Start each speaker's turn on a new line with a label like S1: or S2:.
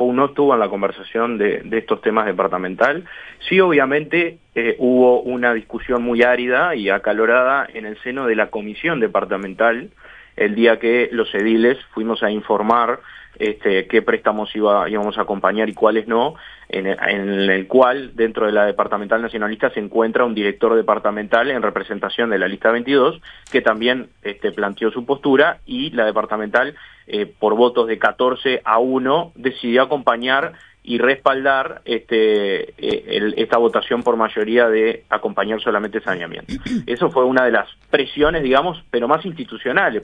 S1: POU no estuvo en la conversación de estos temas departamental. Sí, obviamente hubo una discusión muy árida y acalorada en el seno de la comisión departamental el día que los ediles fuimos a informar qué préstamos íbamos a acompañar y cuáles no, en el cual dentro de la departamental nacionalista se encuentra un director departamental en representación de la lista 22 que también planteó su postura, y la departamental por votos de 14-1 decidió acompañar y respaldar esta votación por mayoría de acompañar solamente saneamiento. Eso fue una de las presiones, digamos, pero más institucionales,